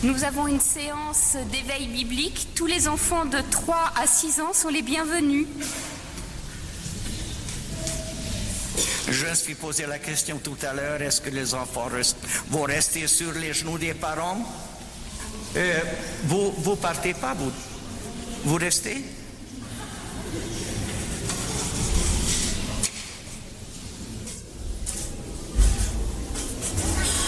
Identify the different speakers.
Speaker 1: Nous avons une séance d'éveil biblique. Tous les enfants de 3 à 6 ans sont les bienvenus.
Speaker 2: Je me suis posé la question tout à l'heure, est-ce que les enfants vont rester sur les genoux des parents? Vous partez pas, vous restez?